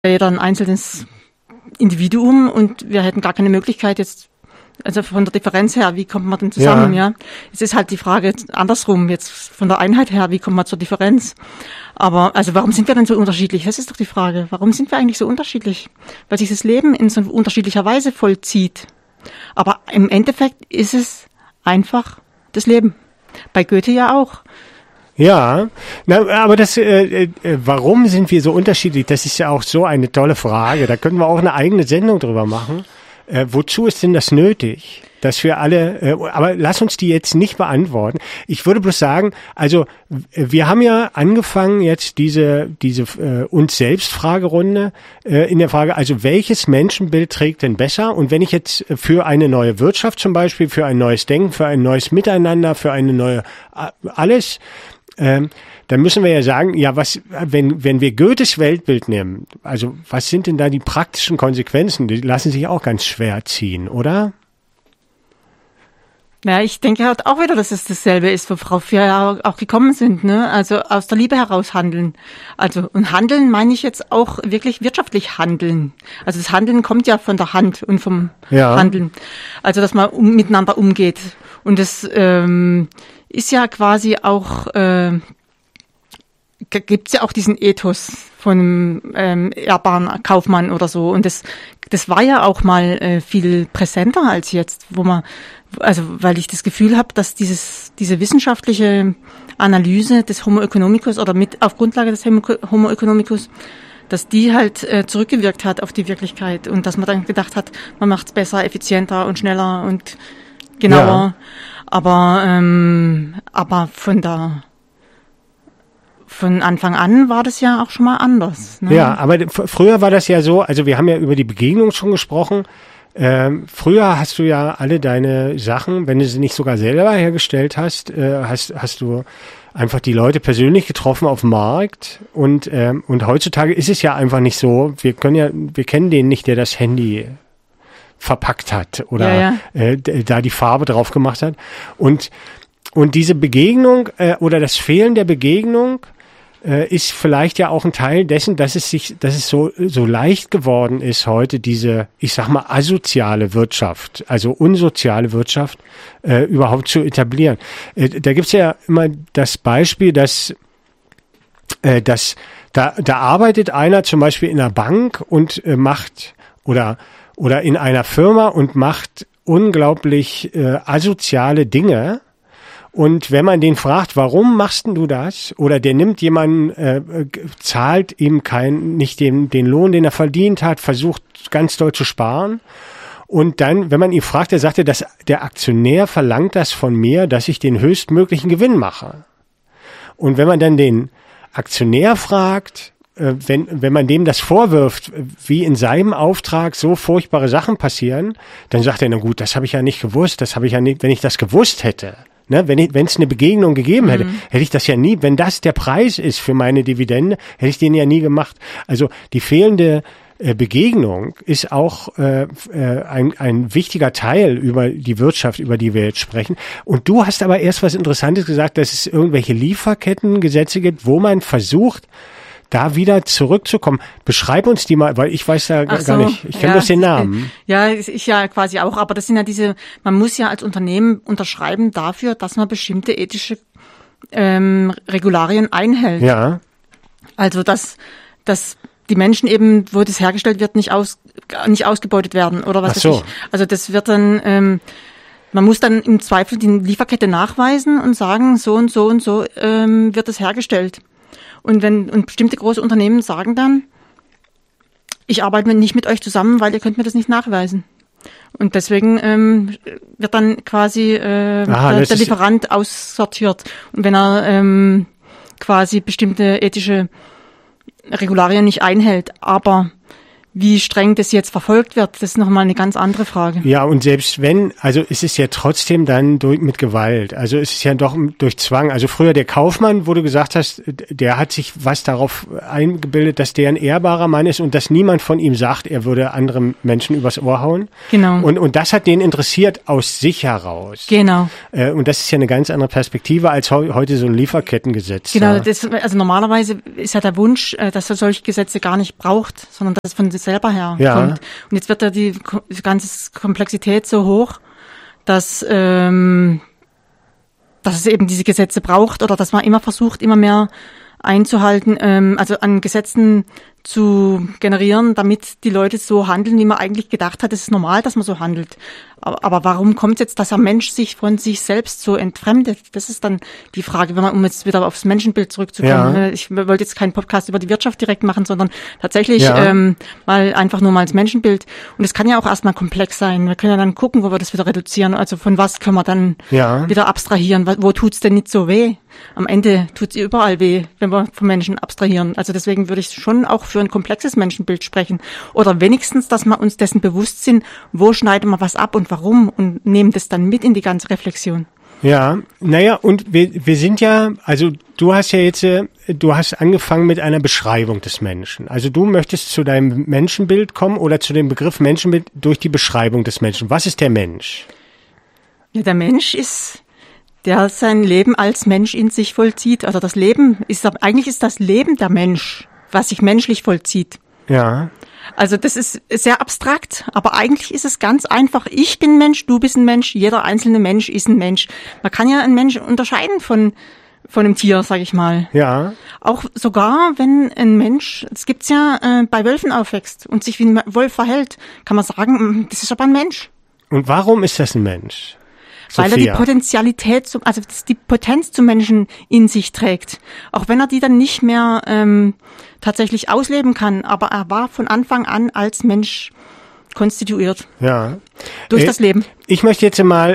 jeder ein einzelnes Individuum und wir hätten gar keine Möglichkeit jetzt, also von der Differenz her, wie kommt man denn zusammen, ja? Es ist halt die Frage andersrum, jetzt von der Einheit her, wie kommt man zur Differenz? Aber, also warum sind wir denn so unterschiedlich? Das ist doch die Frage. Warum sind wir eigentlich so unterschiedlich? Weil sich das Leben in so unterschiedlicher Weise vollzieht. Aber im Endeffekt ist es einfach das Leben. Bei Goethe ja auch. Ja, aber warum sind wir so unterschiedlich? Das ist ja auch so eine tolle Frage. Da könnten wir auch eine eigene Sendung drüber machen. Wozu ist denn das nötig, dass wir alle, aber lass uns die jetzt nicht beantworten. Ich würde bloß sagen, also wir haben ja angefangen jetzt diese uns selbst Fragerunde in der Frage, also welches Menschenbild trägt denn besser? Und wenn ich jetzt für eine neue Wirtschaft zum Beispiel, für ein neues Denken, für ein neues Miteinander, für eine neue alles, dann müssen wir ja sagen, ja, wenn wir Goethes Weltbild nehmen, also was sind denn da die praktischen Konsequenzen? Die lassen sich auch ganz schwer ziehen, oder? Ja, ich denke halt auch wieder, dass es dasselbe ist, worauf wir ja auch gekommen sind, ne? Also aus der Liebe heraus handeln. Also, und handeln meine ich jetzt auch wirklich wirtschaftlich handeln. Also das Handeln kommt ja von der Hand und vom Handeln. Also, dass man miteinander umgeht. Und das ist ja quasi auch, gibt's ja auch diesen Ethos von ehrbaren Kaufmann oder so. Und das war ja auch mal viel präsenter als jetzt, wo man, also weil ich das Gefühl habe, dass diese wissenschaftliche Analyse des Homo economicus oder auf Grundlage des Homo economicus, dass die halt zurückgewirkt hat auf die Wirklichkeit und dass man dann gedacht hat, man macht's besser, effizienter und schneller und genauer. Ja. Aber von Anfang an war das ja auch schon mal anders. Ne? Ja, aber früher war das ja so, also wir haben ja über die Begegnung schon gesprochen. Früher hast du ja alle deine Sachen, wenn du sie nicht sogar selber hergestellt hast, hast du einfach die Leute persönlich getroffen auf dem Markt und heutzutage ist es ja einfach nicht so. Wir kennen den nicht, der das Handy verpackt hat oder da die Farbe drauf gemacht hat und diese Begegnung oder das Fehlen der Begegnung ist vielleicht ja auch ein Teil dessen, dass es so leicht geworden ist heute diese, ich sag mal, asoziale Wirtschaft, also unsoziale Wirtschaft überhaupt zu etablieren. Da gibt's ja immer das Beispiel, dass da arbeitet einer zum Beispiel in einer Bank und macht oder in einer Firma und macht unglaublich asoziale Dinge. Und wenn man den fragt, warum machst denn du das? Oder der nimmt jemanden, zahlt ihm nicht den Lohn, den er verdient hat, versucht ganz doll zu sparen. Und dann, wenn man ihn fragt, sagt er, dass der Aktionär verlangt das von mir, dass ich den höchstmöglichen Gewinn mache. Und wenn man dann den Aktionär fragt, wenn man dem das vorwirft, wie in seinem Auftrag so furchtbare Sachen passieren, dann sagt er, na gut, das habe ich ja nicht gewusst, das habe ich ja nicht, wenn ich das gewusst hätte. Ne, wenn es eine Begegnung gegeben hätte, hätte ich das ja nie, wenn das der Preis ist für meine Dividende, hätte ich den ja nie gemacht. Also die fehlende Begegnung ist auch ein wichtiger Teil über die Wirtschaft, über die wir jetzt sprechen. Und du hast aber erst was Interessantes gesagt, dass es irgendwelche Lieferkettengesetze gibt, wo man versucht, da wieder zurückzukommen. Beschreib uns die mal, weil ich weiß ja gar nicht, ich kenne bloß den Namen. Ja, ich ja quasi auch, aber das sind ja man muss ja als Unternehmen unterschreiben dafür, dass man bestimmte ethische Regularien einhält. Ja. Also, dass die Menschen eben, wo das hergestellt wird, nicht ausgebeutet werden oder was weiß ich. Also das wird dann, man muss dann im Zweifel die Lieferkette nachweisen und sagen, so und so und so wird es hergestellt. Und bestimmte große Unternehmen sagen dann, ich arbeite nicht mit euch zusammen, weil ihr könnt mir das nicht nachweisen. Und deswegen wird dann quasi der Lieferant aussortiert. Und wenn er quasi bestimmte ethische Regularien nicht einhält. Aber wie streng das jetzt verfolgt wird, das ist nochmal eine ganz andere Frage. Ja, und selbst wenn, also es ist ja trotzdem dann mit Gewalt. Also es ist ja doch durch Zwang. Also früher der Kaufmann, wo du gesagt hast, der hat sich was darauf eingebildet, dass der ein ehrbarer Mann ist und dass niemand von ihm sagt, er würde anderen Menschen übers Ohr hauen. Genau. Und das hat den interessiert aus sich heraus. Genau. Und das ist ja eine ganz andere Perspektive als heute so ein Lieferkettengesetz. Genau, also normalerweise ist ja der Wunsch, dass er solche Gesetze gar nicht braucht, sondern dass es von sich selber her kommt. Und jetzt wird ja die ganze Komplexität so hoch, dass es eben diese Gesetze braucht oder dass man immer versucht, immer mehr einzuhalten, also an Gesetzen zu generieren, damit die Leute so handeln, wie man eigentlich gedacht hat. Es ist normal, dass man so handelt. Aber warum kommt es jetzt, dass ein Mensch sich von sich selbst so entfremdet? Das ist dann die Frage, um jetzt wieder aufs Menschenbild zurückzukommen. Ja. Ich wollte jetzt keinen Podcast über die Wirtschaft direkt machen, sondern tatsächlich mal einfach nur mal ins Menschenbild. Und es kann ja auch erstmal komplex sein. Wir können ja dann gucken, wo wir das wieder reduzieren. Also von was können wir dann wieder abstrahieren? Wo tut's denn nicht so weh? Am Ende tut's überall weh, wenn wir vom Menschen abstrahieren. Also deswegen würde ich schon auch für ein komplexes Menschenbild sprechen. Oder wenigstens, dass wir uns dessen bewusst sind, wo schneiden wir was ab und warum und nehmen das dann mit in die ganze Reflexion. Ja, naja, und wir sind ja, also du hast angefangen mit einer Beschreibung des Menschen. Also du möchtest zu deinem Menschenbild kommen oder zu dem Begriff Menschenbild durch die Beschreibung des Menschen. Was ist der Mensch? Ja, der Mensch ist, der sein Leben als Mensch in sich vollzieht. Also eigentlich ist das Leben der Mensch, was sich menschlich vollzieht. Ja. Also das ist sehr abstrakt, aber eigentlich ist es ganz einfach. Ich bin Mensch, du bist ein Mensch, jeder einzelne Mensch ist ein Mensch. Man kann ja einen Menschen unterscheiden von einem Tier, sag ich mal. Ja. Auch sogar, wenn ein Mensch, das gibt's ja, bei Wölfen aufwächst und sich wie ein Wolf verhält, kann man sagen, das ist aber ein Mensch. Und warum ist das ein Mensch? Weil er die Potentialität, die Potenz zum Menschen in sich trägt. Auch wenn er die dann nicht mehr tatsächlich ausleben kann, aber er war von Anfang an als Mensch konstituiert. Ja. Durch das Leben. Ich möchte jetzt mal,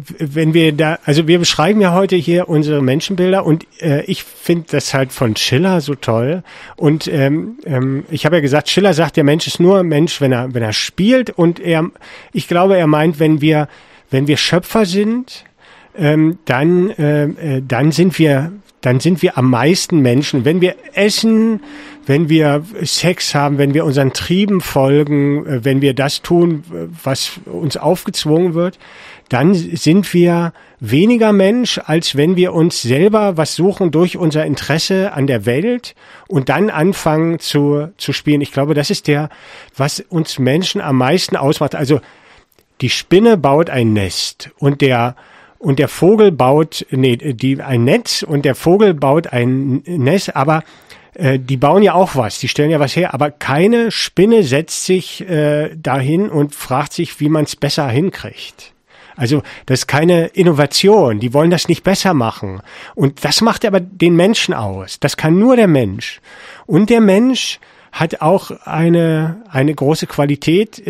wir beschreiben ja heute hier unsere Menschenbilder und ich finde das halt von Schiller so toll. Und ich habe ja gesagt, Schiller sagt, der Mensch ist nur Mensch, wenn er spielt, und ich glaube, er meint, wenn wir Schöpfer sind, dann sind wir am meisten Menschen. Wenn wir essen, wenn wir Sex haben, wenn wir unseren Trieben folgen, wenn wir das tun, was uns aufgezwungen wird, dann sind wir weniger Mensch, als wenn wir uns selber was suchen durch unser Interesse an der Welt und dann anfangen zu spielen. Ich glaube, das ist was uns Menschen am meisten ausmacht. Also die Spinne baut ein Nest und der Vogel baut ein Netz und der Vogel baut ein Nest, aber die bauen ja auch was, die stellen ja was her, aber keine Spinne setzt sich dahin und fragt sich, wie man es besser hinkriegt. Also das ist keine Innovation, die wollen das nicht besser machen. Und das macht aber den Menschen aus. Das kann nur der Mensch. Und der Mensch hat auch eine große Qualität,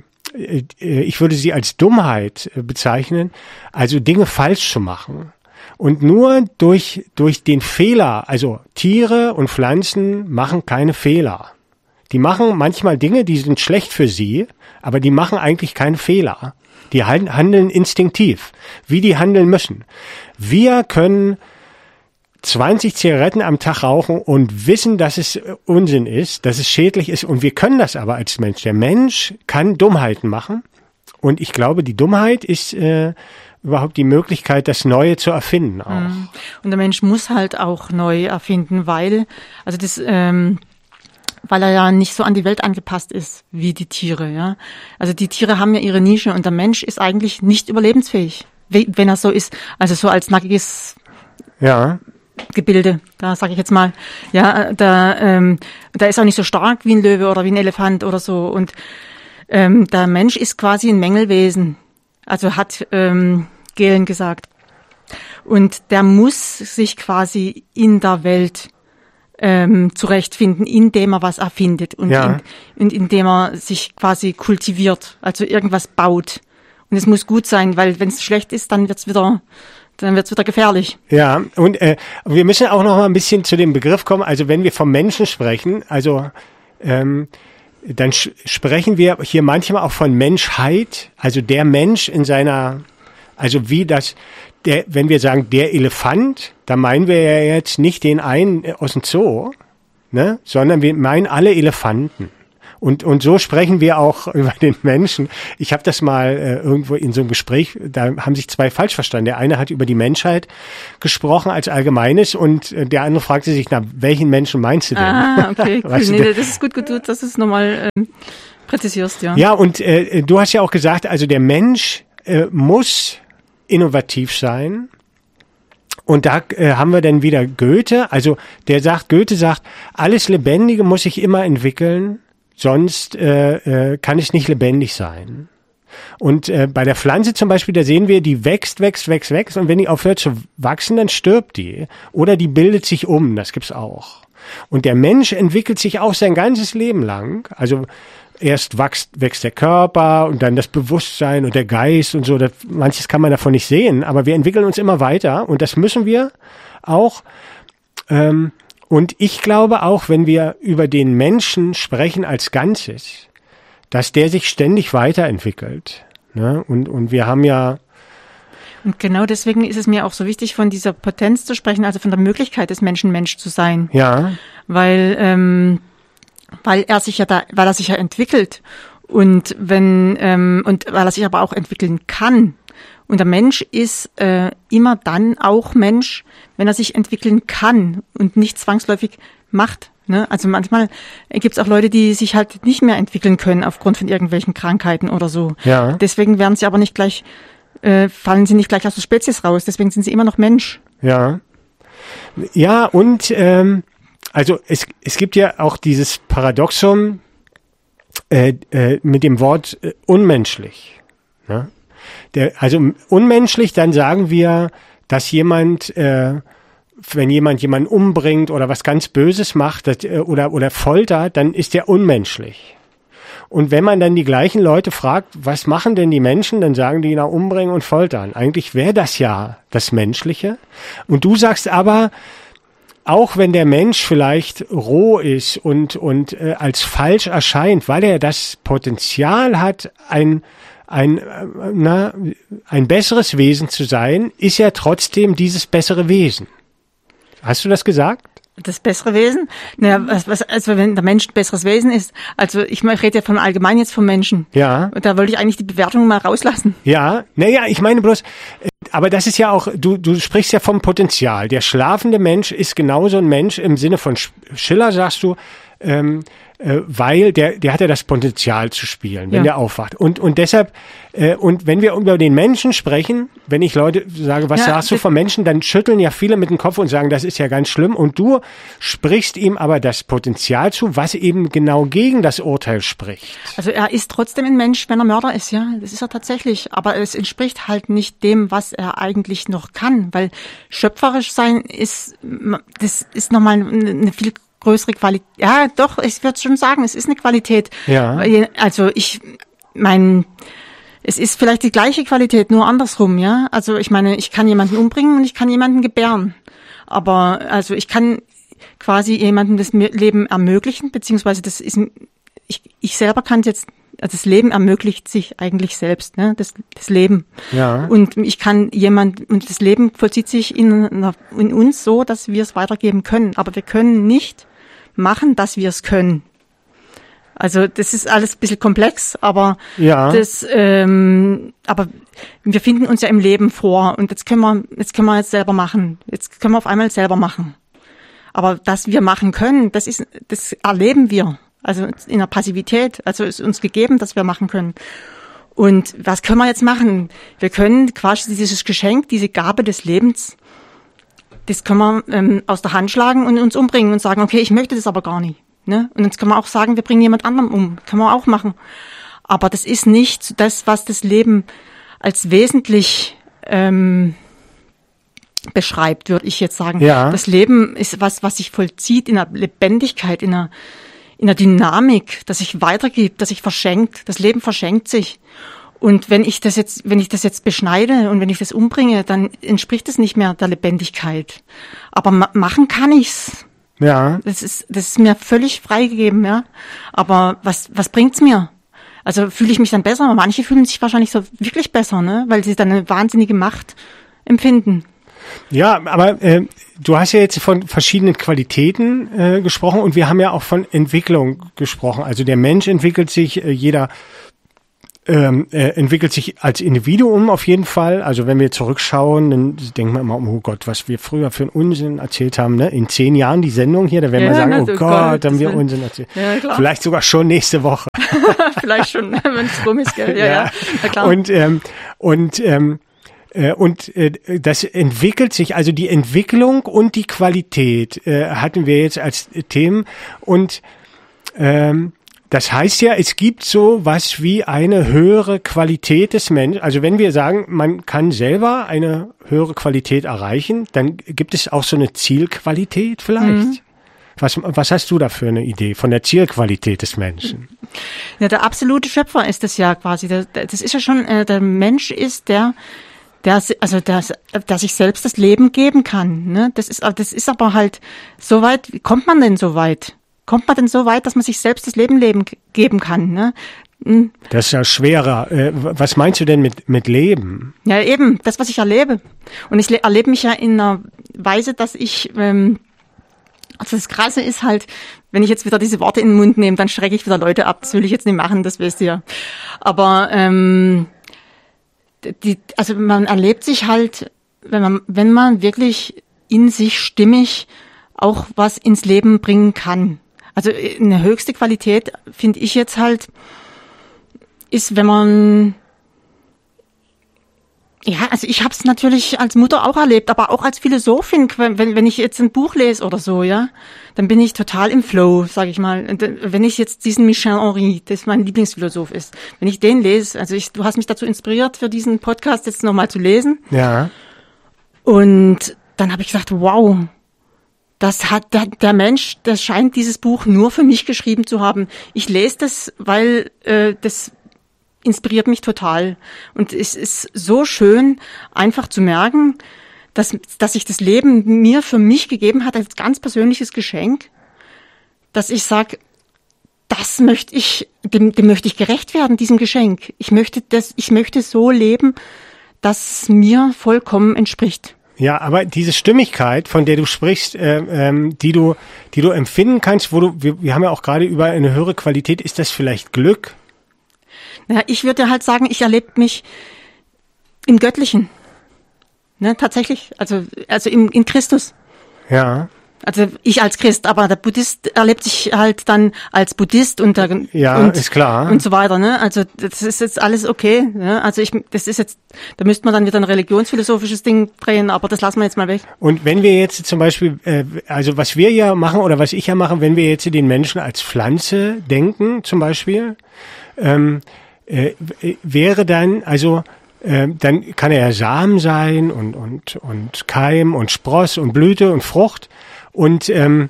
ich würde sie als Dummheit bezeichnen, also Dinge falsch zu machen. Und nur durch den Fehler, also Tiere und Pflanzen machen keine Fehler. Die machen manchmal Dinge, die sind schlecht für sie, aber die machen eigentlich keine Fehler. Die handeln instinktiv, wie die handeln müssen. Wir können 20 Zigaretten am Tag rauchen und wissen, dass es Unsinn ist, dass es schädlich ist, und wir können das aber als Mensch. Der Mensch kann Dummheiten machen, und ich glaube, die Dummheit ist überhaupt die Möglichkeit, das Neue zu erfinden auch. Und der Mensch muss halt auch neu erfinden, weil er ja nicht so an die Welt angepasst ist wie die Tiere, ja. Also die Tiere haben ja ihre Nische und der Mensch ist eigentlich nicht überlebensfähig, wenn er so ist, also so als nackiges Gebilde, da sage ich jetzt mal, ja, da ist auch nicht so stark wie ein Löwe oder wie ein Elefant oder so, und der Mensch ist quasi ein Mängelwesen, also hat Gehlen gesagt, und der muss sich quasi in der Welt zurechtfinden, indem er was erfindet und indem er sich quasi kultiviert, also irgendwas baut, und es muss gut sein, weil wenn es schlecht ist, dann wird's wieder gefährlich. Ja, und wir müssen auch noch mal ein bisschen zu dem Begriff kommen. Also wenn wir vom Menschen sprechen, also dann sprechen wir hier manchmal auch von Menschheit, also der Mensch in seiner, also wie das, wenn wir sagen der Elefant, da meinen wir ja jetzt nicht den einen aus dem Zoo, ne, sondern wir meinen alle Elefanten. Und so sprechen wir auch über den Menschen. Ich habe das mal irgendwo in so einem Gespräch, da haben sich zwei falsch verstanden. Der eine hat über die Menschheit gesprochen als Allgemeines und der andere fragte sich, na, welchen Menschen meinst du denn? Ah, okay, cool. Nee, das ist gut, dass du es nochmal präzisierst, ja. Ja, und du hast ja auch gesagt, also der Mensch muss innovativ sein. Und da haben wir dann wieder Goethe, also Goethe sagt, alles Lebendige muss sich immer entwickeln, sonst kann es nicht lebendig sein. Und bei der Pflanze zum Beispiel, da sehen wir, die wächst und wenn die aufhört zu wachsen, dann stirbt die. Oder die bildet sich um, das gibt's auch. Und der Mensch entwickelt sich auch sein ganzes Leben lang. Also erst wächst der Körper und dann das Bewusstsein und der Geist und so. Manches kann man davon nicht sehen, aber wir entwickeln uns immer weiter und das müssen wir auch. Und ich glaube auch, wenn wir über den Menschen sprechen als Ganzes, dass der sich ständig weiterentwickelt. Ne? Und wir haben ja... Und genau deswegen ist es mir auch so wichtig, von dieser Potenz zu sprechen, also von der Möglichkeit des Menschen, Mensch zu sein. Ja. Weil er sich ja entwickelt und weil er sich aber auch entwickeln kann. Und der Mensch ist immer dann auch Mensch, wenn er sich entwickeln kann und nicht zwangsläufig macht. Ne? Also manchmal gibt es auch Leute, die sich halt nicht mehr entwickeln können aufgrund von irgendwelchen Krankheiten oder so. Ja. Deswegen werden sie aber nicht gleich, fallen sie nicht gleich aus der Spezies raus. Deswegen sind sie immer noch Mensch. Ja. Ja, und also es gibt ja auch dieses Paradoxum mit dem Wort unmenschlich. Ne? Also unmenschlich, dann sagen wir, dass jemand, wenn jemand jemanden umbringt oder was ganz Böses macht oder foltert, dann ist der unmenschlich. Und wenn man dann die gleichen Leute fragt, was machen denn die Menschen, dann sagen die, na, umbringen und foltern. Eigentlich wäre das ja das Menschliche. Und du sagst aber, auch wenn der Mensch vielleicht roh ist und als falsch erscheint, weil er das Potenzial hat, ein besseres Wesen zu sein, ist er trotzdem dieses bessere Wesen. Hast du das gesagt? Das bessere Wesen? Naja, also wenn der Mensch ein besseres Wesen ist, also ich rede ja von allgemein jetzt vom Menschen. Ja. Und da wollte ich eigentlich die Bewertung mal rauslassen. Ja, naja, ich meine bloß, aber das ist ja auch, du sprichst ja vom Potenzial. Der schlafende Mensch ist genauso ein Mensch im Sinne von Schiller, sagst du, weil der hat ja das Potenzial zu spielen, wenn der aufwacht. Und deshalb, und wenn wir über den Menschen sprechen, wenn ich Leute sage, was sagst du vom Menschen, dann schütteln ja viele mit dem Kopf und sagen, das ist ja ganz schlimm. Und du sprichst ihm aber das Potenzial zu, was eben genau gegen das Urteil spricht. Also er ist trotzdem ein Mensch, wenn er Mörder ist, ja. Das ist er tatsächlich. Aber es entspricht halt nicht dem, was er eigentlich noch kann. Weil schöpferisch sein das ist nochmal eine viel größere Qualität. Ja, doch, ich würde schon sagen, es ist eine Qualität. Ja. Also es ist vielleicht die gleiche Qualität, nur andersrum, ja. Also ich meine, ich kann jemanden umbringen und ich kann jemanden gebären. Aber also ich kann quasi jemandem das Leben ermöglichen, beziehungsweise ich selber kann jetzt, also das Leben ermöglicht sich eigentlich selbst, ne, das Leben. Ja. Und und das Leben vollzieht sich in uns so, dass wir es weitergeben können. Aber wir können nicht machen, dass wir es können. Also das ist alles ein bisschen komplex, aber aber wir finden uns ja im Leben vor und jetzt können wir jetzt selber machen. Jetzt können wir auf einmal selber machen. Aber dass wir machen können, das erleben wir. Also in der Passivität. Also ist uns gegeben, dass wir machen können. Und was können wir jetzt machen? Wir können quasi dieses Geschenk, diese Gabe des Lebens, das können wir aus der Hand schlagen und uns umbringen und sagen, okay, ich möchte das aber gar nicht. Ne? Und jetzt können wir auch sagen, wir bringen jemand anderem um. Können wir auch machen. Aber das ist nicht das, was das Leben als wesentlich beschreibt, würde ich jetzt sagen. Ja. Das Leben ist was sich vollzieht in der Lebendigkeit, in der Dynamik, das sich weitergibt, das sich verschenkt. Das Leben verschenkt sich. Und wenn ich das jetzt beschneide und wenn ich das umbringe, dann entspricht es nicht mehr der Lebendigkeit. Aber machen kann ich's. Ja. Das ist mir völlig freigegeben, ja. Aber was bringt's mir? Also fühle ich mich dann besser? Aber manche fühlen sich wahrscheinlich so wirklich besser, ne? Weil sie dann eine wahnsinnige Macht empfinden. Ja, aber du hast ja jetzt von verschiedenen Qualitäten gesprochen und wir haben ja auch von Entwicklung gesprochen. Also der Mensch entwickelt sich, jeder entwickelt sich als Individuum auf jeden Fall. Also wenn wir zurückschauen, dann denken wir immer, oh Gott, was wir früher für einen Unsinn erzählt haben. Ne? In 10 Jahren die Sendung hier, da werden wir sagen, oh Gott, haben wir Unsinn erzählt. Ja, klar. Vielleicht sogar schon nächste Woche. Vielleicht schon, wenn es rum ist, gell? Ja, klar. Und das entwickelt sich, also die Entwicklung und die Qualität hatten wir jetzt als Themen und das heißt ja, es gibt so was wie eine höhere Qualität des Menschen. Also wenn wir sagen, man kann selber eine höhere Qualität erreichen, dann gibt es auch so eine Zielqualität vielleicht. Mhm. Was hast du da für eine Idee von der Zielqualität des Menschen? Ja, der absolute Schöpfer ist das ja quasi. Das ist ja schon, der Mensch ist der sich selbst das Leben geben kann. Ne? Das ist aber halt so weit, wie kommt man denn so weit? Kommt man denn so weit, dass man sich selbst das Leben geben kann? Ne? Das ist ja schwerer. Was meinst du denn mit Leben? Ja, eben, das, was ich erlebe. Und ich erlebe mich ja in einer Weise, dass ich, also das Krasse ist halt, wenn ich jetzt wieder diese Worte in den Mund nehme, dann schrecke ich wieder Leute ab. Das will ich jetzt nicht machen, das weißt du ja. Aber also man erlebt sich halt, wenn man wirklich in sich stimmig auch was ins Leben bringen kann. Also eine höchste Qualität, finde ich jetzt halt, ist, wenn man, ja, also ich habe es natürlich als Mutter auch erlebt, aber auch als Philosophin, wenn ich jetzt ein Buch lese oder so, ja, dann bin ich total im Flow, sage ich mal. Wenn ich jetzt diesen Michel Henry, das mein Lieblingsphilosoph ist, wenn ich den lese, also du hast mich dazu inspiriert, für diesen Podcast jetzt nochmal zu lesen. Ja. Und dann habe ich gesagt, wow, das hat der Mensch, das scheint dieses Buch nur für mich geschrieben zu haben. Ich lese das, weil das inspiriert mich total. Und es ist so schön, einfach zu merken, dass sich das Leben mir für mich gegeben hat als ganz persönliches Geschenk, dass ich sage, dem möchte ich gerecht werden, diesem Geschenk. Ich möchte so leben, dass es mir vollkommen entspricht. Ja, aber diese Stimmigkeit, von der du sprichst, die du empfinden kannst, wir haben ja auch gerade über eine höhere Qualität, ist das vielleicht Glück? Ja, ich würde halt sagen, ich erlebe mich im Göttlichen. Ne, tatsächlich, also in Christus. Ja. Also ich als Christ, aber der Buddhist erlebt sich halt dann als Buddhist ist klar. Und so weiter, ne? Also das ist jetzt alles okay, ne? Also da müsste man dann wieder ein religionsphilosophisches Ding drehen, aber das lassen wir jetzt mal weg. Und wenn wir jetzt zum Beispiel, also was wir ja machen oder was ich ja mache, wenn wir jetzt den Menschen als Pflanze denken, zum Beispiel, wäre dann, also dann kann er ja Samen sein und Keim und Spross und Blüte und Frucht. Und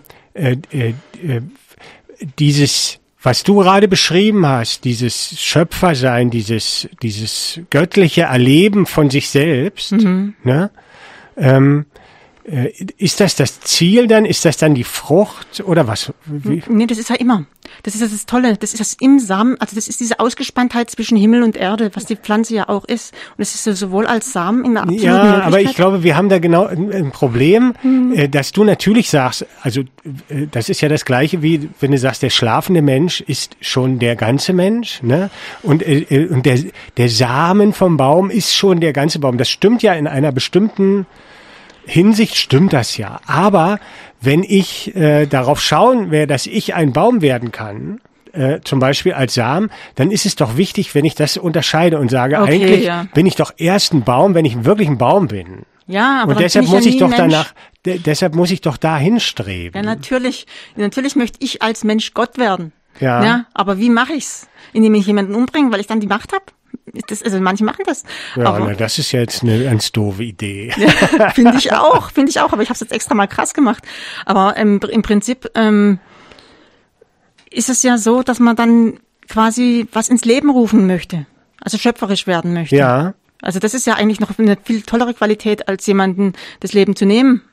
dieses, was du gerade beschrieben hast, dieses Schöpfersein, dieses göttliche Erleben von sich selbst, ne? Ist das Ziel dann? Ist das dann die Frucht oder was? Nee, das ist ja immer. Das ist das Tolle. Das ist das im Samen, also das ist diese Ausgespanntheit zwischen Himmel und Erde, was die Pflanze ja auch ist. Und es ist sowohl als Samen in der absoluten Möglichkeit. Aber ich glaube, wir haben da genau ein Problem, dass du natürlich sagst, also das ist ja das Gleiche, wie wenn du sagst, der schlafende Mensch ist schon der ganze Mensch, ne? Und der Samen vom Baum ist schon der ganze Baum. Das stimmt ja in einer bestimmten Hinsicht stimmt das ja. Aber wenn ich darauf schauen werde, dass ich ein Baum werden kann, zum Beispiel als Samen, dann ist es doch wichtig, wenn ich das unterscheide und sage, okay, eigentlich bin ich doch erst ein Baum, wenn ich wirklich ein Baum bin. Ja, aber und deshalb muss ich doch deshalb muss ich doch dahin streben. Ja, natürlich möchte ich als Mensch Gott werden. Ja. Ja, aber wie mache ich's? Indem ich jemanden umbringe, weil ich dann die Macht habe? Also manche machen das. Ja, aber das ist jetzt eine ganz doofe Idee. Ja, finde ich auch, aber ich habe es jetzt extra mal krass gemacht. Aber im Prinzip ist es ja so, dass man dann quasi was ins Leben rufen möchte, also schöpferisch werden möchte. Ja. Also das ist ja eigentlich noch eine viel tollere Qualität, als jemanden das Leben zu nehmen.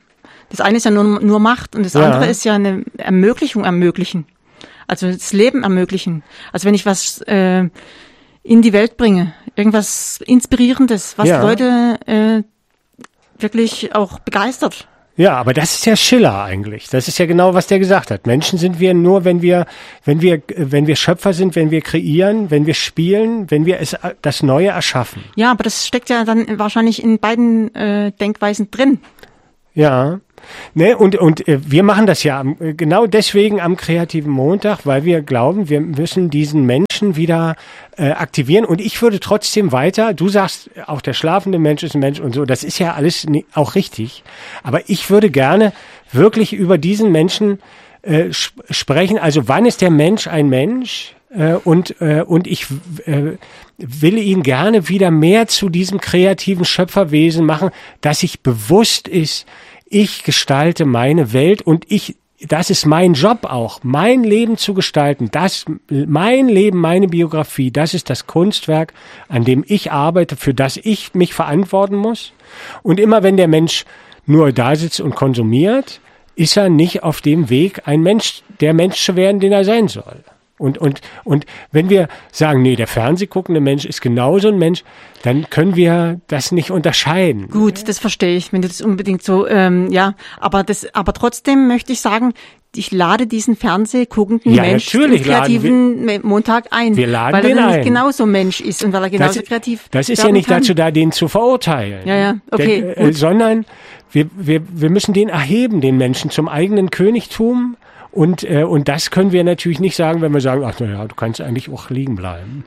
Das eine ist ja nur Macht und das andere ist ja eine ermöglichen. Also das Leben ermöglichen. Also wenn ich was in die Welt bringe, irgendwas Inspirierendes, was Leute wirklich auch begeistert. Ja, aber das ist ja Schiller eigentlich. Das ist ja genau, was der gesagt hat. Menschen sind wir nur, wenn wir Schöpfer sind, wenn wir kreieren, wenn wir spielen, wenn wir das Neue erschaffen. Ja, aber das steckt ja dann wahrscheinlich in beiden Denkweisen drin. Ja. Ne, und wir machen das ja genau deswegen am Kreativen Montag, weil wir glauben, wir müssen diesen Menschen wieder aktivieren. Und ich würde trotzdem weiter, du sagst, auch der schlafende Mensch ist ein Mensch und so, das ist ja alles auch richtig. Aber ich würde gerne wirklich über diesen Menschen sprechen. Also wann ist der Mensch ein Mensch? Und ich will ihn gerne wieder mehr zu diesem kreativen Schöpferwesen machen, dass sich bewusst ist, ich gestalte meine Welt und das ist mein Job auch, mein Leben zu gestalten, mein Leben, meine Biografie, das ist das Kunstwerk, an dem ich arbeite, für das ich mich verantworten muss. Und immer wenn der Mensch nur da sitzt und konsumiert, ist er nicht auf dem Weg, der Mensch zu werden, den er sein soll. Und wenn wir sagen, nee, der Fernsehguckende Mensch ist genauso ein Mensch, dann können wir das nicht unterscheiden. Gut, das verstehe ich, wenn du das unbedingt so, aber trotzdem möchte ich sagen, ich lade diesen Fernsehguckenden Mensch im kreativen Montag ein. Wir laden weil den er ein. Genauso Mensch ist und weil er genauso kreativ Das ist ja nicht dazu da, den zu verurteilen. Ja, okay. Sondern wir müssen den erheben, den Menschen zum eigenen Königtum. Und das können wir natürlich nicht sagen, wenn wir sagen, ach naja, du kannst eigentlich auch liegen bleiben.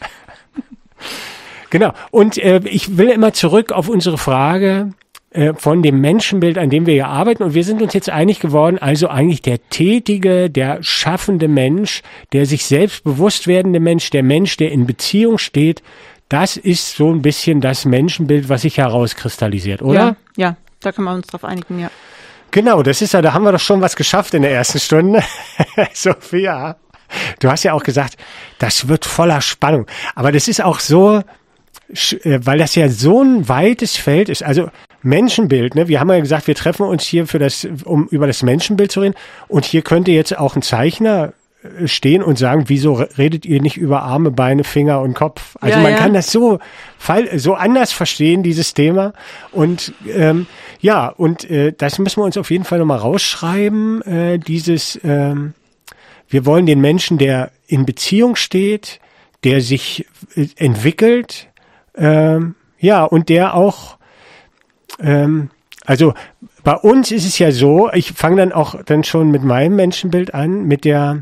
Genau. Und ich will immer zurück auf unsere Frage von dem Menschenbild, an dem wir hier arbeiten. Und wir sind uns jetzt einig geworden, also eigentlich der tätige, der schaffende Mensch, der sich selbst bewusst werdende Mensch, der in Beziehung steht, das ist so ein bisschen das Menschenbild, was sich herauskristallisiert, oder? Ja, da können wir uns drauf einigen, ja. Genau, das ist ja, da haben wir doch schon was geschafft in der ersten Stunde. Sophia, du hast ja auch gesagt, das wird voller Spannung. Aber das ist auch so, weil das ja so ein weites Feld ist. Also Menschenbild, ne? Wir haben ja gesagt, wir treffen uns hier um über das Menschenbild zu reden. Und hier könnte jetzt auch ein Zeichner stehen und sagen, wieso redet ihr nicht über Arme, Beine, Finger und Kopf? Also man kann das so anders verstehen, dieses Thema. Und das müssen wir uns auf jeden Fall nochmal rausschreiben. Wir wollen den Menschen, der in Beziehung steht, der sich entwickelt, und der auch, also bei uns ist es ja so, ich fange dann schon mit meinem Menschenbild an,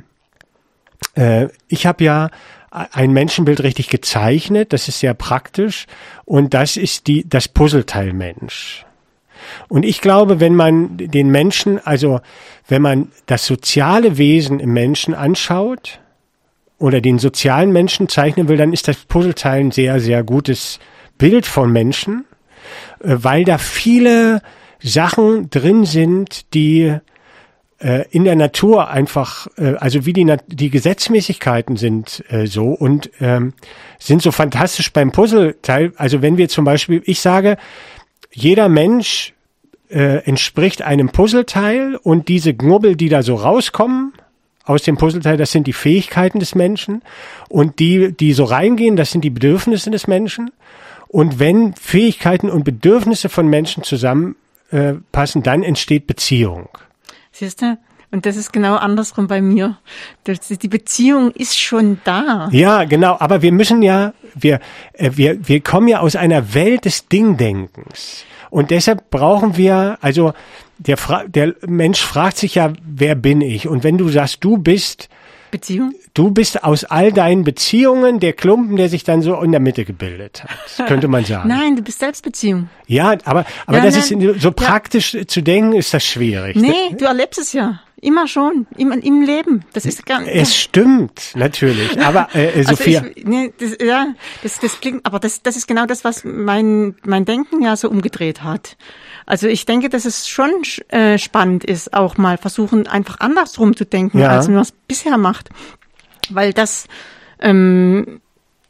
ich habe ja ein Menschenbild richtig gezeichnet, das ist sehr praktisch und das ist das Puzzleteil Mensch. Und ich glaube, wenn man den Menschen, also wenn man das soziale Wesen im Menschen anschaut oder den sozialen Menschen zeichnen will, dann ist das Puzzleteil ein sehr, sehr gutes Bild von Menschen, weil da viele Sachen drin sind, die in der Natur einfach, also wie die Gesetzmäßigkeiten sind so und sind so fantastisch beim Puzzleteil. Also wenn wir zum Beispiel, ich sage, jeder Mensch entspricht einem Puzzleteil und diese Knubbel, die da so rauskommen aus dem Puzzleteil, das sind die Fähigkeiten des Menschen und die so reingehen, das sind die Bedürfnisse des Menschen. Und wenn Fähigkeiten und Bedürfnisse von Menschen zusammenpassen, dann entsteht Beziehung. Siehst du? Und das ist genau andersrum bei mir. Die Beziehung ist schon da. Ja, genau. Aber wir müssen ja, wir kommen ja aus einer Welt des Dingdenkens. Und deshalb brauchen wir, also der Mensch fragt sich ja, wer bin ich? Und wenn du sagst, du bist Beziehung? Du bist aus all deinen Beziehungen der Klumpen, der sich dann so in der Mitte gebildet hat, könnte man sagen. Nein, du bist selbst Beziehung. Ja, aber das ist so praktisch zu denken, ist das schwierig. Nee, du erlebst es ja. Immer schon, im Leben. Das ist gar nicht. Es stimmt, natürlich. Aber Sophia. Das klingt, aber das ist genau das, was mein Denken ja so umgedreht hat. Also ich denke, dass es schon spannend ist, auch mal versuchen, einfach andersrum zu denken, als man es bisher macht. Weil das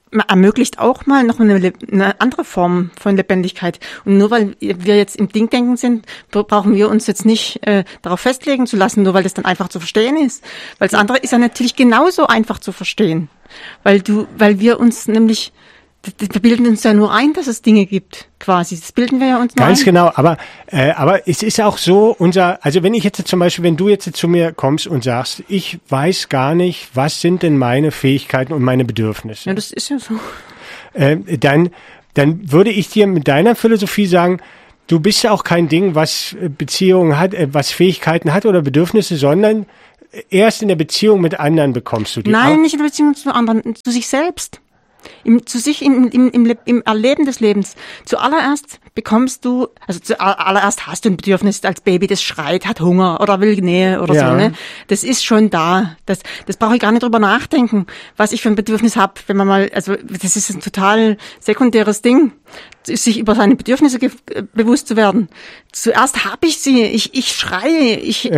ermöglicht auch mal noch eine andere Form von Lebendigkeit. Und nur weil wir jetzt im Ding-Denken sind, brauchen wir uns jetzt nicht darauf festlegen zu lassen, nur weil das dann einfach zu verstehen ist. Weil das andere ist ja natürlich genauso einfach zu verstehen. Weil wir uns nämlich, wir bilden uns ja nur ein, dass es Dinge gibt, quasi. Das bilden wir ja uns nur ein. Ganz genau, aber es ist auch so, also wenn ich jetzt zum Beispiel, wenn du jetzt zu mir kommst und sagst, ich weiß gar nicht, was sind denn meine Fähigkeiten und meine Bedürfnisse. Ja, das ist ja so. Dann würde ich dir mit deiner Philosophie sagen, du bist ja auch kein Ding, was Beziehungen hat, was Fähigkeiten hat oder Bedürfnisse, sondern erst in der Beziehung mit anderen bekommst du die. Nein, nicht in der Beziehung zu anderen, zu sich selbst. Im Erleben des Lebens. Zuallererst zuallererst hast du ein Bedürfnis als Baby, das schreit, hat Hunger oder will Nähe oder so, ne? Das ist schon da. Das brauche ich gar nicht drüber nachdenken, was ich für ein Bedürfnis habe, wenn man mal, also das ist ein total sekundäres Ding, sich über seine Bedürfnisse bewusst zu werden. Zuerst habe ich sie, ich schreie, ich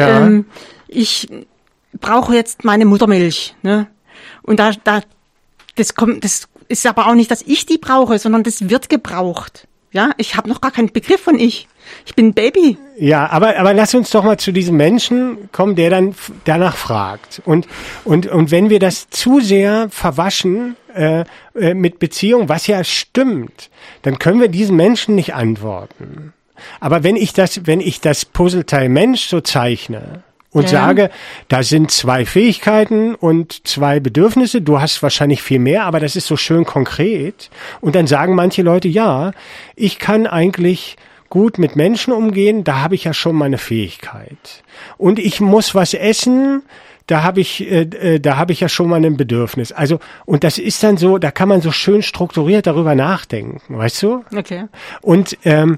brauche jetzt meine Muttermilch, ne? Und das ist aber auch nicht, dass ich die brauche, sondern das wird gebraucht. Ja, ich habe noch gar keinen Begriff von ich. Ich bin ein Baby. Ja, aber lass uns doch mal zu diesem Menschen kommen, der dann danach fragt. Und wenn wir das zu sehr verwaschen mit Beziehung, was ja stimmt, dann können wir diesen Menschen nicht antworten. Aber wenn ich das Puzzleteil Mensch so zeichne und sage, da sind 2 Fähigkeiten und 2 Bedürfnisse, du hast wahrscheinlich viel mehr, aber das ist so schön konkret. Und dann sagen manche Leute, ja, ich kann eigentlich gut mit Menschen umgehen, da habe ich ja schon meine Fähigkeit. Und ich muss was essen, da habe ich ja schon mal ein Bedürfnis. Also, und das ist dann so, da kann man so schön strukturiert darüber nachdenken, weißt du? Okay. Und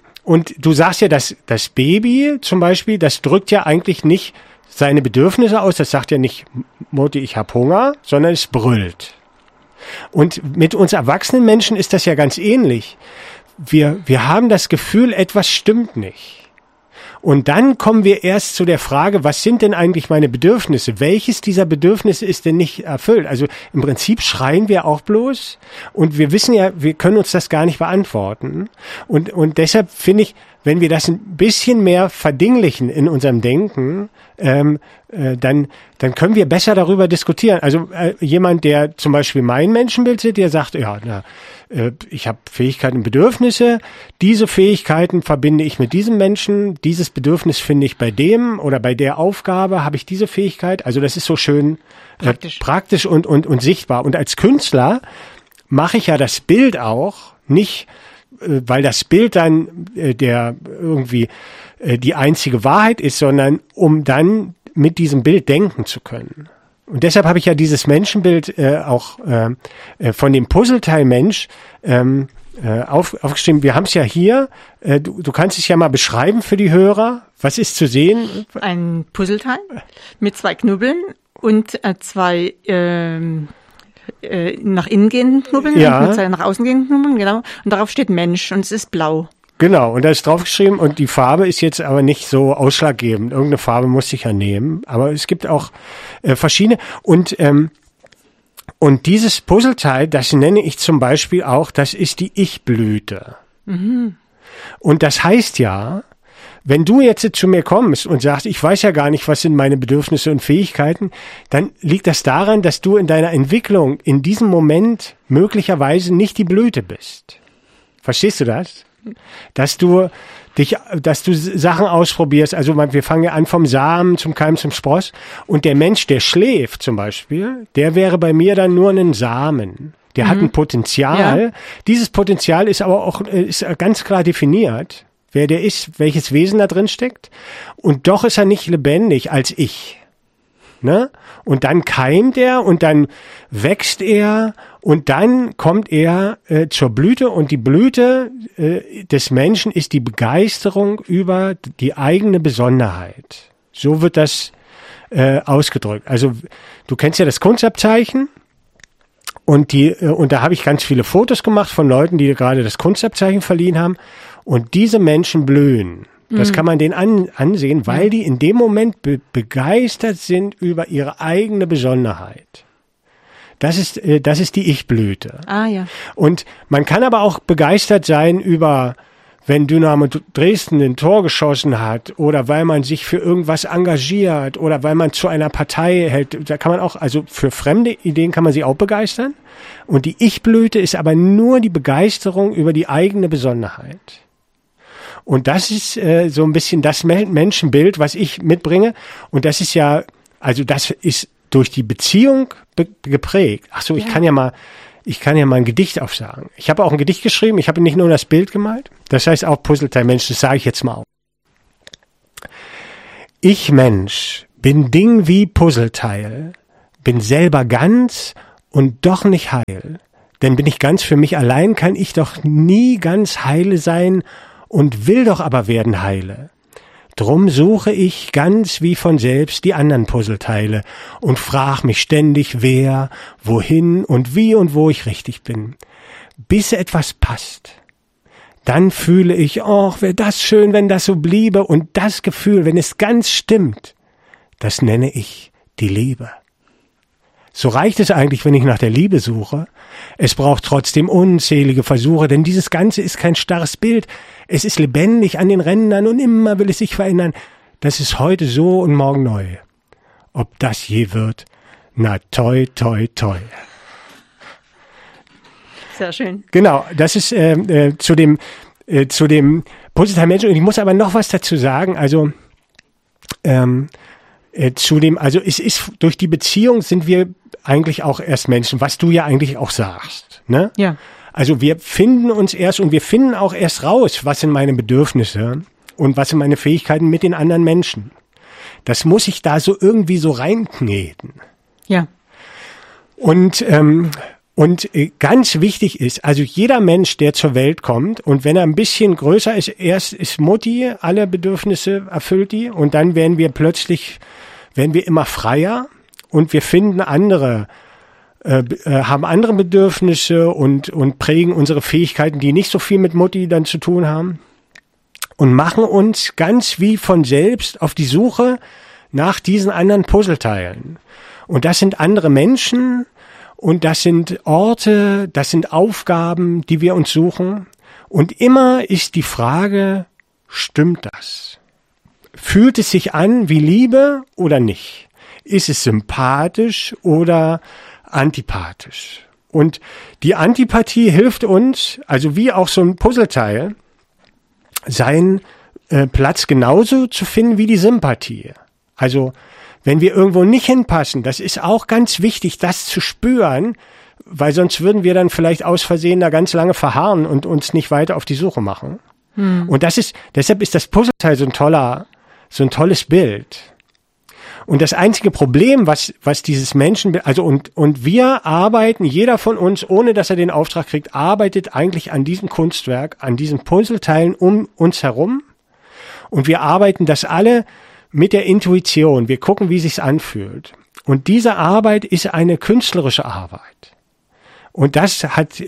du sagst ja, dass das Baby zum Beispiel, das drückt ja eigentlich nicht seine Bedürfnisse aus, das sagt ja nicht, Mutti, ich hab Hunger, sondern es brüllt. Und mit uns erwachsenen Menschen ist das ja ganz ähnlich. Wir haben das Gefühl, etwas stimmt nicht. Und dann kommen wir erst zu der Frage, was sind denn eigentlich meine Bedürfnisse? Welches dieser Bedürfnisse ist denn nicht erfüllt? Also im Prinzip schreien wir auch bloß und wir wissen ja, wir können uns das gar nicht beantworten. Und deshalb finde ich, wenn wir das ein bisschen mehr verdinglichen in unserem Denken, dann können wir besser darüber diskutieren. Also jemand, der zum Beispiel mein Menschenbild sieht, der sagt, ich habe Fähigkeiten und Bedürfnisse, diese Fähigkeiten verbinde ich mit diesem Menschen, dieses Bedürfnis finde ich bei dem oder bei der Aufgabe habe ich diese Fähigkeit. Also das ist so schön praktisch und sichtbar. Und als Künstler mache ich ja das Bild auch nicht, weil das Bild dann der irgendwie die einzige Wahrheit ist, sondern um dann mit diesem Bild denken zu können. Und deshalb habe ich ja dieses Menschenbild auch von dem Puzzleteil Mensch aufgeschrieben. Wir haben es ja hier. Du kannst es ja mal beschreiben für die Hörer. Was ist zu sehen? Ein Puzzleteil mit 2 Knubbeln und 2 nach innen gehenden Knubbeln und 2 nach außen gehenden Knubbeln, genau. Und darauf steht Mensch und es ist blau. Genau, und da ist draufgeschrieben und die Farbe ist jetzt aber nicht so ausschlaggebend. Irgendeine Farbe musste ich ja nehmen, aber es gibt auch verschiedene. Und dieses Puzzleteil, das nenne ich zum Beispiel auch, das ist die Ich-Blüte. Mhm. Und das heißt ja, wenn du jetzt zu mir kommst und sagst, ich weiß ja gar nicht, was sind meine Bedürfnisse und Fähigkeiten, dann liegt das daran, dass du in deiner Entwicklung in diesem Moment möglicherweise nicht die Blüte bist. Verstehst du das? Dass du Sachen ausprobierst, also wir fangen ja an vom Samen zum Keim zum Spross und der Mensch, der schläft zum Beispiel, der wäre bei mir dann nur ein Samen. Der hat ein Potenzial. Ja. Dieses Potenzial ist aber auch ist ganz klar definiert, wer der ist, welches Wesen da drin steckt und doch ist er nicht lebendig als ich. Ne? Und dann keimt er und dann wächst er und dann kommt er zur Blüte und die Blüte des Menschen ist die Begeisterung über die eigene Besonderheit. So wird das ausgedrückt. Also du kennst ja das Kunstabzeichen und da habe ich ganz viele Fotos gemacht von Leuten, die gerade das Kunstabzeichen verliehen haben und diese Menschen blühen. Das kann man denen ansehen, weil die in dem Moment begeistert sind über ihre eigene Besonderheit. Das ist die Ich-Blüte. Ah, ja. Und man kann aber auch begeistert sein über, wenn Dynamo Dresden ein Tor geschossen hat oder weil man sich für irgendwas engagiert oder weil man zu einer Partei hält. Da kann man auch, also für fremde Ideen kann man sich auch begeistern. Und die Ich-Blüte ist aber nur die Begeisterung über die eigene Besonderheit. Und das ist so ein bisschen das Menschenbild, was ich mitbringe. Und das ist ja, also das ist durch die Beziehung geprägt. Ach so, ich kann ja mal ein Gedicht aufsagen. Ich habe auch ein Gedicht geschrieben. Ich habe nicht nur das Bild gemalt. Das heißt auch Puzzleteil Mensch. Das sage ich jetzt mal auf. Ich Mensch bin Ding wie Puzzleteil, bin selber ganz und doch nicht heil. Denn bin ich ganz für mich allein, kann ich doch nie ganz heile sein und will doch aber werden heile. Drum suche ich ganz wie von selbst die anderen Puzzleteile und frag mich ständig, wer, wohin und wie und wo ich richtig bin. Bis etwas passt. Dann fühle ich, oh, wäre das schön, wenn das so bliebe. Und das Gefühl, wenn es ganz stimmt, das nenne ich die Liebe. So reicht es eigentlich, wenn ich nach der Liebe suche. Es braucht trotzdem unzählige Versuche, denn dieses Ganze ist kein starres Bild. Es ist lebendig an den Rändern und immer will es sich verändern. Das ist heute so und morgen neu. Ob das je wird? Na, toi, toi, toi. Sehr schön. Genau, das ist zu dem Puzzleteil Mensch. Und ich muss aber noch was dazu sagen. Also es ist durch die Beziehung sind wir eigentlich auch erst Menschen, was du ja eigentlich auch sagst, ne? Ja. Also wir finden uns erst und wir finden auch erst raus, was sind meine Bedürfnisse und was sind meine Fähigkeiten mit den anderen Menschen. Das muss ich da so irgendwie so reinkneten. Ja. Und ganz wichtig ist, also jeder Mensch, der zur Welt kommt und wenn er ein bisschen größer ist, erst ist Mutti, alle Bedürfnisse erfüllt die und dann werden wir immer freier und wir finden haben andere Bedürfnisse und prägen unsere Fähigkeiten, die nicht so viel mit Mutti dann zu tun haben und machen uns ganz wie von selbst auf die Suche nach diesen anderen Puzzleteilen. Und das sind andere Menschen und das sind Orte, das sind Aufgaben, die wir uns suchen. Und immer ist die Frage, stimmt das? Fühlt es sich an wie Liebe oder nicht? Ist es sympathisch oder antipathisch? Und die Antipathie hilft uns, also wie auch so ein Puzzleteil, seinen Platz genauso zu finden wie die Sympathie. Also wenn wir irgendwo nicht hinpassen, das ist auch ganz wichtig, das zu spüren, weil sonst würden wir dann vielleicht aus Versehen da ganz lange verharren und uns nicht weiter auf die Suche machen. Und deshalb ist das Puzzleteil so ein tolles Bild. Und das einzige Problem, was dieses Menschen, also und wir arbeiten, jeder von uns, ohne dass er den Auftrag kriegt, arbeitet eigentlich an diesem Kunstwerk, an diesen Puzzleteilen um uns herum. Und wir arbeiten das alle mit der Intuition. Wir gucken, wie sich's anfühlt. Und diese Arbeit ist eine künstlerische Arbeit. Und das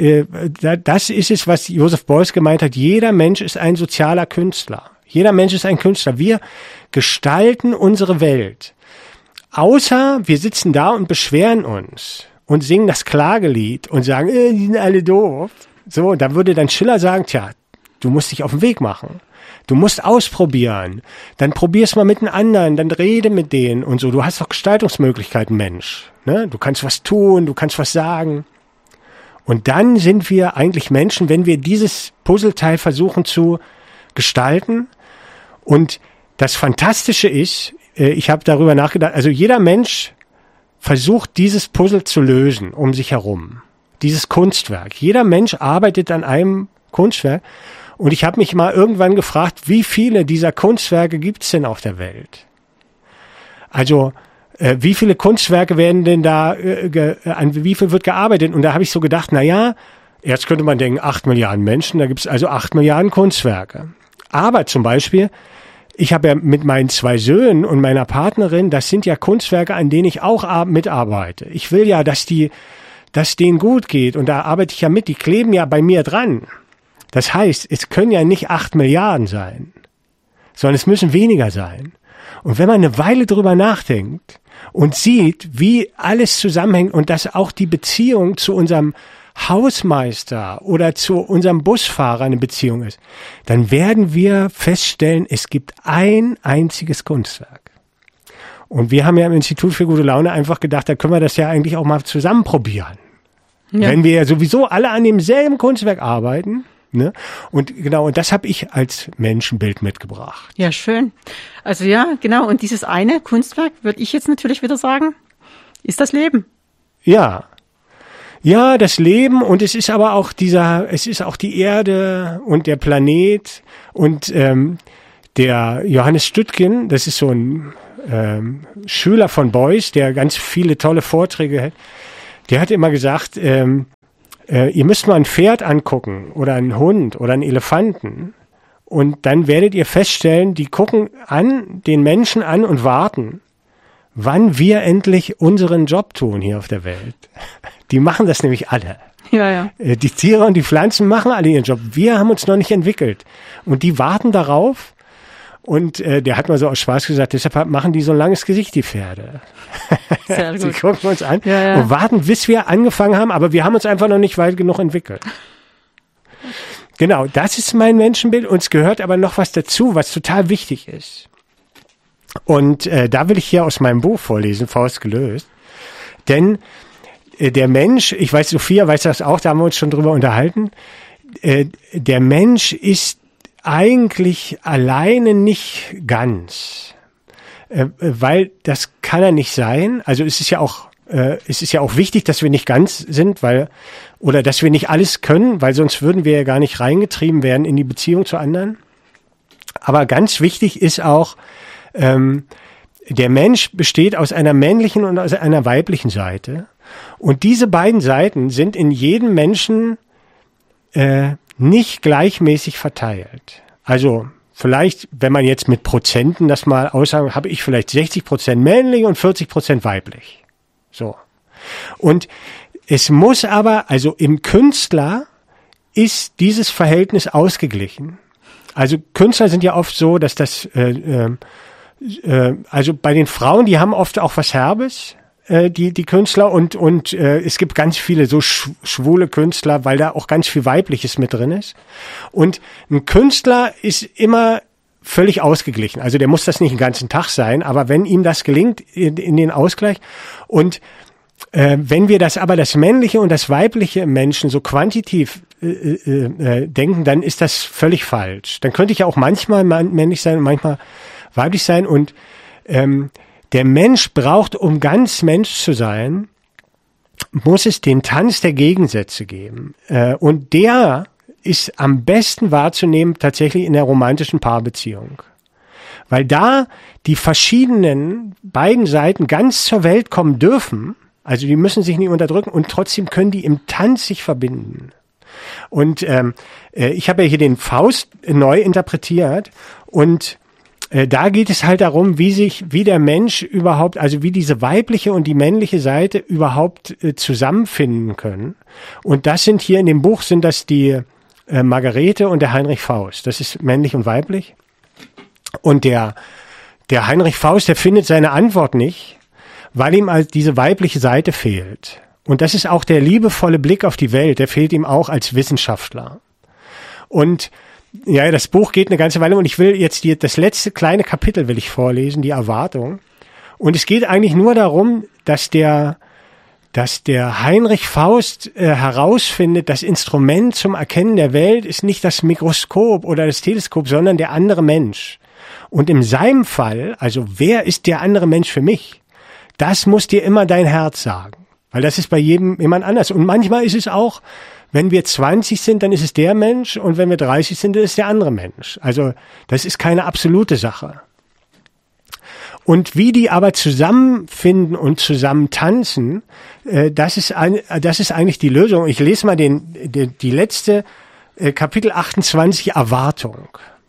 ist es, was Joseph Beuys gemeint hat. Jeder Mensch ist ein sozialer Künstler. Jeder Mensch ist ein Künstler. Wir gestalten unsere Welt. Außer wir sitzen da und beschweren uns und singen das Klagelied und sagen, die sind alle doof. So, da würde dann Schiller sagen, tja, du musst dich auf den Weg machen. Du musst ausprobieren. Dann probier's mal mit den anderen, dann rede mit denen und so. Du hast doch Gestaltungsmöglichkeiten, Mensch. Ne? Du kannst was tun, du kannst was sagen. Und dann sind wir eigentlich Menschen, wenn wir dieses Puzzleteil versuchen zu gestalten. Und das Fantastische ist, ich habe darüber nachgedacht, also jeder Mensch versucht, dieses Puzzle zu lösen um sich herum. Dieses Kunstwerk. Jeder Mensch arbeitet an einem Kunstwerk. Und ich habe mich mal irgendwann gefragt, wie viele dieser Kunstwerke gibt's denn auf der Welt? Also wie viele Kunstwerke werden denn da, an wie viel wird gearbeitet? Und da habe ich so gedacht, jetzt könnte man denken, 8 Milliarden Menschen, da gibt's also 8 Milliarden Kunstwerke. Aber zum Beispiel, ich habe ja mit meinen 2 Söhnen und meiner Partnerin, das sind ja Kunstwerke, an denen ich auch mitarbeite. Ich will ja, dass denen gut geht und da arbeite ich ja mit, die kleben ja bei mir dran. Das heißt, es können ja nicht 8 Milliarden sein, sondern es müssen weniger sein. Und wenn man eine Weile drüber nachdenkt und sieht, wie alles zusammenhängt und dass auch die Beziehung zu unserem Hausmeister oder zu unserem Busfahrer eine Beziehung ist, dann werden wir feststellen, es gibt ein einziges Kunstwerk. Und wir haben ja im Institut für gute Laune einfach gedacht, da können wir das ja eigentlich auch mal zusammen probieren. Ja. Wenn wir ja sowieso alle an demselben Kunstwerk arbeiten, ne? Und genau, und das habe ich als Menschenbild mitgebracht. Ja, schön. Also ja, genau. Und dieses eine Kunstwerk, würde ich jetzt natürlich wieder sagen, ist das Leben. Ja. Ja, das Leben, und es ist aber auch es ist auch die Erde und der Planet und der Johannes Stüttgen, das ist so ein Schüler von Beuys, der ganz viele tolle Vorträge hat, der hat immer gesagt, ihr müsst mal ein Pferd angucken oder einen Hund oder einen Elefanten und dann werdet ihr feststellen, die gucken den Menschen an und warten, wann wir endlich unseren Job tun hier auf der Welt. Die machen das nämlich alle. Ja, ja. Die Tiere und die Pflanzen machen alle ihren Job. Wir haben uns noch nicht entwickelt. Und die warten darauf. Und der hat mal so aus Spaß gesagt, deshalb machen die so ein langes Gesicht, die Pferde. Sehr gut. Sie gucken uns an und warten, bis wir angefangen haben. Aber wir haben uns einfach noch nicht weit genug entwickelt. Genau, das ist mein Menschenbild. Uns gehört aber noch was dazu, was total wichtig ist. Und da will ich hier aus meinem Buch vorlesen, Faust gelöst. Denn der Mensch, ich weiß, Sophia weiß das auch, da haben wir uns schon drüber unterhalten, der Mensch ist eigentlich alleine nicht ganz, weil das kann er nicht sein. Also es ist ja auch wichtig, dass wir nicht ganz sind, oder dass wir nicht alles können, weil sonst würden wir ja gar nicht reingetrieben werden in die Beziehung zu anderen. Aber ganz wichtig ist auch, der Mensch besteht aus einer männlichen und aus einer weiblichen Seite. Und diese beiden Seiten sind in jedem Menschen nicht gleichmäßig verteilt. Also vielleicht, wenn man jetzt mit Prozenten das mal aussagt, habe ich vielleicht 60% männlich und 40% weiblich. So. Und es muss aber, also im Künstler ist dieses Verhältnis ausgeglichen. Also Künstler sind ja oft so, dass also bei den Frauen, die haben oft auch was Herbes, die Künstler und es gibt ganz viele so schwule Künstler, weil da auch ganz viel Weibliches mit drin ist. Und ein Künstler ist immer völlig ausgeglichen. Also der muss das nicht den ganzen Tag sein, aber wenn ihm das gelingt, in den Ausgleich. Und wenn wir das männliche und das weibliche im Menschen so quantitativ denken, dann ist das völlig falsch. Dann könnte ich ja auch manchmal männlich sein und manchmal weiblich sein. Und der Mensch braucht, um ganz Mensch zu sein, muss es den Tanz der Gegensätze geben. Und der ist am besten wahrzunehmen tatsächlich in der romantischen Paarbeziehung. Weil da die verschiedenen beiden Seiten ganz zur Welt kommen dürfen, also die müssen sich nicht unterdrücken und trotzdem können die im Tanz sich verbinden. Und ich habe ja hier den Faust neu interpretiert und da geht es halt darum, wie der Mensch überhaupt, also wie diese weibliche und die männliche Seite überhaupt zusammenfinden können. Und das sind hier in dem Buch, sind das die Margarete und der Heinrich Faust. Das ist männlich und weiblich. Und der Heinrich Faust, der findet seine Antwort nicht, weil ihm also diese weibliche Seite fehlt. Und das ist auch der liebevolle Blick auf die Welt, der fehlt ihm auch als Wissenschaftler. Und ja, das Buch geht eine ganze Weile und ich will jetzt das letzte kleine Kapitel will ich vorlesen, die Erwartung. Und es geht eigentlich nur darum, dass der Heinrich Faust herausfindet, das Instrument zum Erkennen der Welt ist nicht das Mikroskop oder das Teleskop, sondern der andere Mensch. Und in seinem Fall, also wer ist der andere Mensch für mich? Das muss dir immer dein Herz sagen, weil das ist bei jedem jemand anders. Und manchmal ist es auch, wenn wir 20 sind, dann ist es der Mensch und wenn wir 30 sind, dann ist es der andere Mensch. Also das ist keine absolute Sache. Und wie die aber zusammenfinden und zusammen tanzen, das ist eigentlich die Lösung. Ich lese mal die letzte Kapitel 28 Erwartung.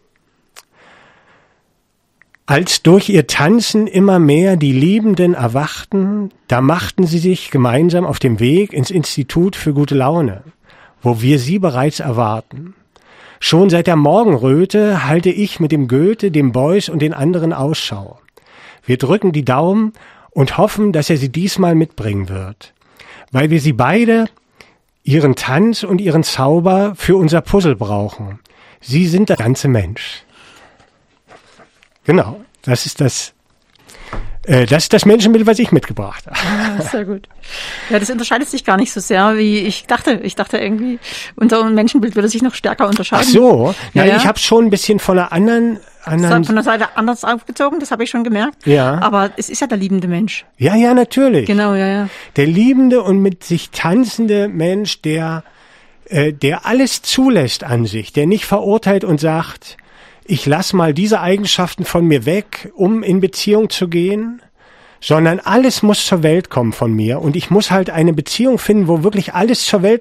Als durch ihr Tanzen immer mehr die Liebenden erwachten, da machten sie sich gemeinsam auf dem Weg ins Institut für gute Laune, wo wir sie bereits erwarten. Schon seit der Morgenröte halte ich mit dem Goethe, dem Beuys und den anderen Ausschau. Wir drücken die Daumen und hoffen, dass er sie diesmal mitbringen wird, weil wir sie beide, ihren Tanz und ihren Zauber, für unser Puzzle brauchen. Sie sind der ganze Mensch. Genau, das ist das Menschenbild, was ich mitgebracht habe. Ah, sehr gut. Ja, das unterscheidet sich gar nicht so sehr, wie ich dachte. Ich dachte irgendwie, unser Menschenbild würde sich noch stärker unterscheiden. Ach so, ja. Ich habe schon ein bisschen von einer anderen von der Seite anders aufgezogen, das habe ich schon gemerkt. Ja. Aber es ist ja der liebende Mensch. Ja, natürlich. Genau, ja. Der liebende und mit sich tanzende Mensch, der alles zulässt an sich, der nicht verurteilt und sagt, ich lass mal diese Eigenschaften von mir weg, um in Beziehung zu gehen, sondern alles muss zur Welt kommen von mir und ich muss halt eine Beziehung finden, wo wirklich alles zur Welt